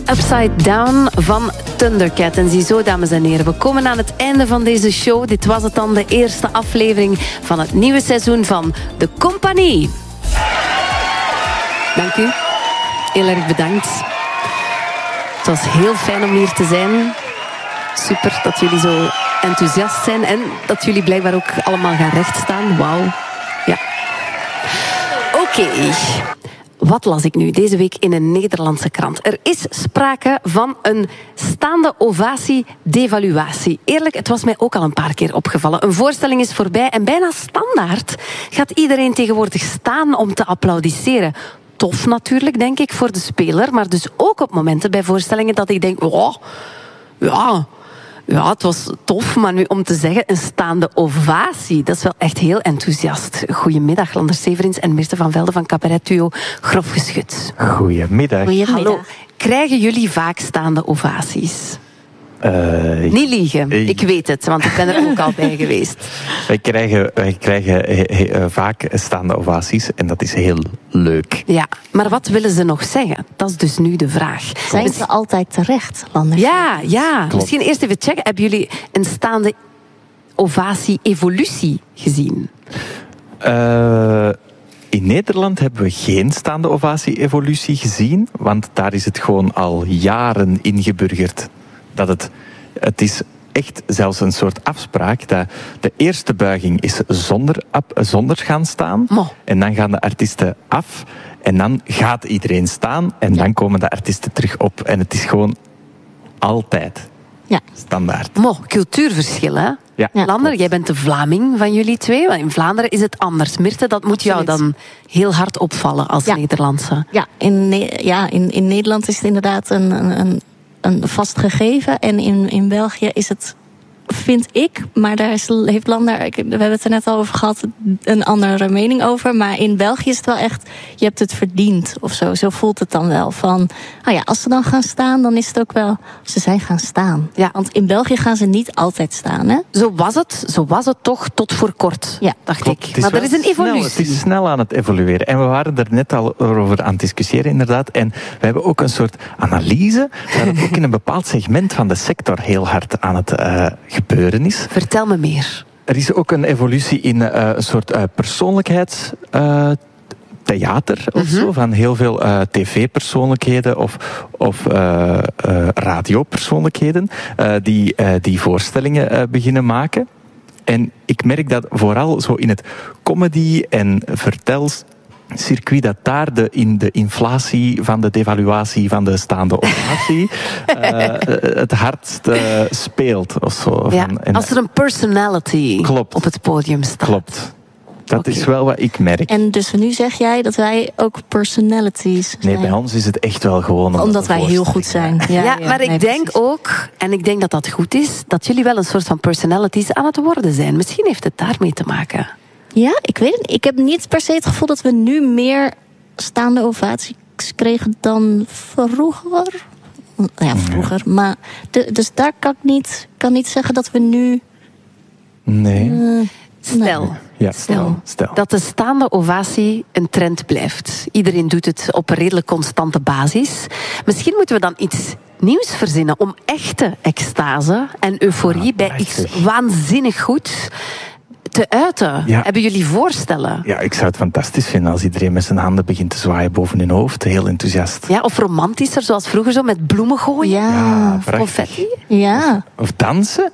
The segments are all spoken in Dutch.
Upside Down van Thundercat. En ziezo, dames en heren, we komen aan het einde van deze show. Dit was het dan, de eerste aflevering van het nieuwe seizoen van De Compagnie. Dank u. Heel erg bedankt. Het was heel fijn om hier te zijn. Super dat jullie zo enthousiast zijn en dat jullie blijkbaar ook allemaal gaan rechtstaan. Wauw. Ja. Oké. Wat las ik nu deze week in een Nederlandse krant? Er is sprake van een staande ovatie-devaluatie. Eerlijk, het was mij ook al een paar keer opgevallen. Een voorstelling is voorbij en bijna standaard gaat iedereen tegenwoordig staan om te applaudisseren. Tof natuurlijk, denk ik, voor de speler. Maar dus ook op momenten bij voorstellingen dat ik denk... Oh, ja, het was tof, maar nu om te zeggen een staande ovatie. Dat is wel echt heel enthousiast. Goedemiddag, Lander Severins en Mirte van Velde van cabaretduo Grof Geschut. Goedemiddag. Hallo. Krijgen jullie vaak staande ovaties? Niet liegen, ik weet het, want ik ben er ook al bij geweest. Wij krijgen vaak staande ovaties en dat is heel leuk. Ja, maar wat willen ze nog zeggen? Dat is dus nu de vraag. Zijn ze altijd terecht, Lander? Ja. Klopt. Misschien eerst even checken. Hebben jullie een staande ovatie-evolutie gezien? In Nederland hebben we geen staande ovatie-evolutie gezien, want daar is het gewoon al jaren ingeburgerd. Dat het is echt zelfs een soort afspraak dat de eerste buiging is zonder gaan staan. En dan gaan de artiesten af en dan gaat iedereen staan en dan komen de artiesten terug op. En het is gewoon altijd standaard. Cultuurverschil, hè? Ja. Lander, jij bent de Vlaming van jullie twee. Want in Vlaanderen is het anders. Mirte, dat moet jou dan heel hard opvallen als Nederlandse. Ja, in Nederland is het inderdaad een vast gegeven. En in België is het, vind ik, maar daar heeft Lander, we hebben het er net al over gehad, een andere mening over. Maar in België is het wel echt, je hebt het verdiend of zo. Zo voelt het dan wel. Van, als ze dan gaan staan, dan is het ook wel, ze zijn gaan staan. Ja. Want in België gaan ze niet altijd staan, hè? Zo was het toch tot voor kort, dacht ik. Maar er is een evolutie. Het is snel aan het evolueren. En we waren er net al over aan het discussiëren, inderdaad. En we hebben ook een soort analyse, dat het ook in een bepaald segment van de sector heel hard aan het gebeuren is. Vertel me meer. Er is ook een evolutie in een soort persoonlijkheidstheater of zo, van heel veel tv-persoonlijkheden of radiopersoonlijkheden die voorstellingen beginnen maken. En ik merk dat vooral zo in het comedy- en vertelcircuit dat daar in de inflatie van de devaluatie van de staande ovatie het hardst speelt. Of zo. Ja, als er een personality op het podium staat. Klopt. Dat is wel wat ik merk. En dus nu zeg jij dat wij ook personalities zijn? Nee, bij ons is het echt wel gewoon... Omdat wij heel goed zijn. Ja, maar ik denk ook, en ik denk dat dat goed is, dat jullie wel een soort van personalities aan het worden zijn. Misschien heeft het daarmee te maken. Ja, ik weet het niet. Ik heb niet per se het gevoel dat we nu meer staande ovaties kregen dan vroeger. Ja, vroeger. Maar dus daar kan ik niet zeggen dat we nu... Nee. Stel dat de staande ovatie een trend blijft. Iedereen doet het op een redelijk constante basis. Misschien moeten we dan iets nieuws verzinnen om echte extase en euforie bij iets waanzinnig goed te uiten. Ja. Hebben jullie voorstellen? Ja, ik zou het fantastisch vinden als iedereen met zijn handen begint te zwaaien boven hun hoofd. Heel enthousiast. Ja, of romantischer, zoals vroeger zo met bloemen gooien. Ja, confetti. Ja. Of dansen.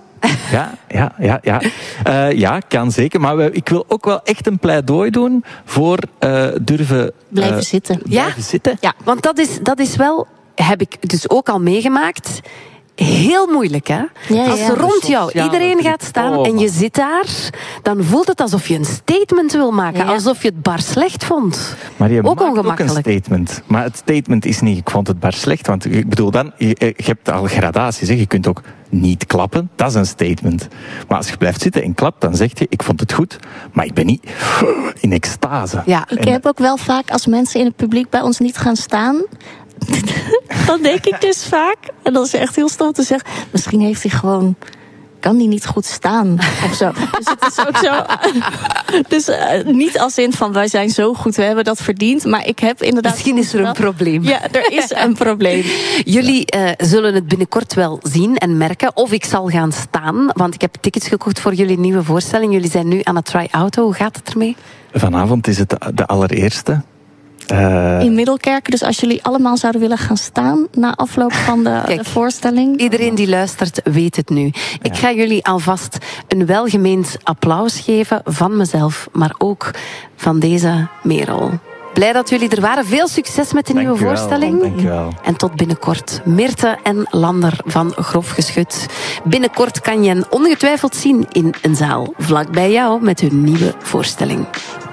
Ja, kan zeker. Maar ik wil ook wel echt een pleidooi doen voor durven... Blijven zitten. Ja, want dat is wel, heb ik dus ook al meegemaakt... Heel moeilijk, hè? Als er rond jou iedereen gaat staan en je zit daar, dan voelt het alsof je een statement wil maken. Alsof je het bar slecht vond. Maar je ook maakt ongemakkelijk. ook een statement. Maar het statement is niet, ik vond het bar slecht. Want ik bedoel, je hebt al gradaties. Hè. Je kunt ook niet klappen. Dat is een statement. Maar als je blijft zitten en klapt, dan zeg je, ik vond het goed. Maar ik ben niet in extase. Ja, ik heb ook wel vaak, als mensen in het publiek bij ons niet gaan staan... dan denk ik dus vaak, en dat is echt heel stom te zeggen... misschien heeft hij gewoon kan die niet goed staan of zo. Dus het is ook zo. Dus niet als in van wij zijn zo goed, we hebben dat verdiend. Maar ik heb inderdaad. Misschien is er een probleem. Ja, er is een probleem. Jullie zullen het binnenkort wel zien en merken. Of ik zal gaan staan, want ik heb tickets gekocht voor jullie nieuwe voorstelling. Jullie zijn nu aan het try-outen. Hoe gaat het ermee? Vanavond is het de allereerste. In Middelkerk. Dus als jullie allemaal zouden willen gaan staan na afloop van de voorstelling. Iedereen die luistert weet het nu. Ik ga jullie alvast een welgemeend applaus geven van mezelf, maar ook van deze Merel. Blij dat jullie er waren. Veel succes met de nieuwe voorstelling. Dank je wel. En tot binnenkort. Meerte en Lander van Grof Geschut. Binnenkort kan je hen ongetwijfeld zien in een zaal vlak bij jou met hun nieuwe voorstelling.